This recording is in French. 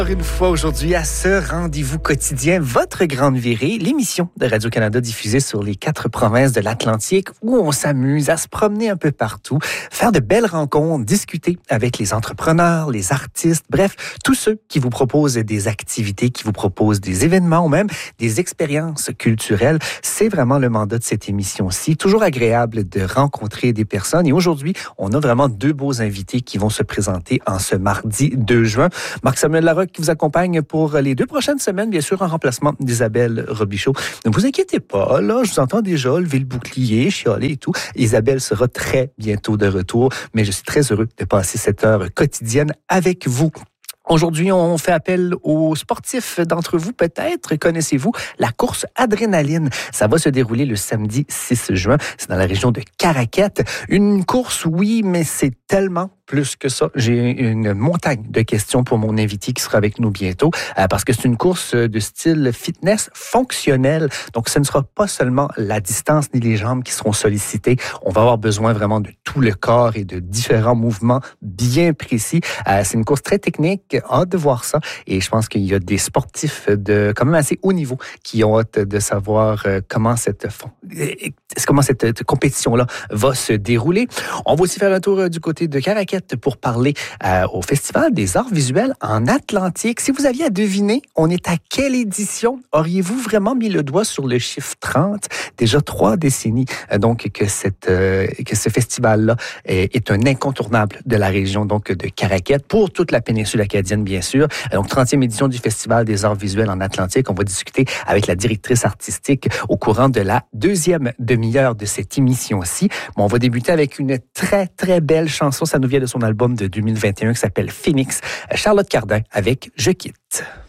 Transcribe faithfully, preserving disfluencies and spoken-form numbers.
Une fois aujourd'hui à ce rendez-vous quotidien, votre grande virée, l'émission de Radio-Canada diffusée sur les quatre provinces de l'Atlantique où on s'amuse à se promener un peu partout, faire de belles rencontres, discuter avec les entrepreneurs, les artistes, bref, tous ceux qui vous proposent des activités, qui vous proposent des événements ou même des expériences culturelles. C'est vraiment le mandat de cette émission-ci. Toujours agréable de rencontrer des personnes et aujourd'hui, on a vraiment deux beaux invités qui vont se présenter en ce mardi deux juin. Marc-Samuel Larocque qui vous accompagne pour les deux prochaines semaines, bien sûr, en remplacement d'Isabelle Robichaud. Ne vous inquiétez pas, là, je vous entends déjà lever le bouclier, chialer et tout. Isabelle sera très bientôt de retour, mais je suis très heureux de passer cette heure quotidienne avec vous. Aujourd'hui, on fait appel aux sportifs d'entre vous. Peut-être connaissez-vous la course Adrénaline. Ça va se dérouler le samedi six juin. C'est dans la région de Caraquette. Une course, oui, mais c'est tellement plus que ça. J'ai une montagne de questions pour mon invité qui sera avec nous bientôt euh, parce que c'est une course de style fitness fonctionnel. Donc, ce ne sera pas seulement la distance ni les jambes qui seront sollicitées. On va avoir besoin vraiment de tout le corps et de différents mouvements bien précis. Euh, c'est une course très technique. Hâte de voir ça. Et je pense qu'il y a des sportifs de quand même assez haut niveau qui ont hâte de savoir euh, comment cette, comment cette compétition-là va se dérouler. On va aussi faire un tour du côté de Caraquette pour parler euh, au Festival des arts visuels en Atlantique. Si vous aviez à deviner, on est à quelle édition? Auriez-vous vraiment mis le doigt sur le chiffre trente? Déjà trois décennies, euh, donc, que, cette, euh, que ce festival-là est, est un incontournable de la région donc de Caraquette pour toute la péninsule acadienne, bien sûr. Donc, trentième édition du Festival des arts visuels en Atlantique. On va discuter avec la directrice artistique au courant de la deuxième demi-heure de cette émission-ci. Bon, on va débuter avec une très, très belle chanson. Ça nous vient de son album de deux mille vingt et un qui s'appelle Phoenix. Charlotte Cardin avec Je quitte.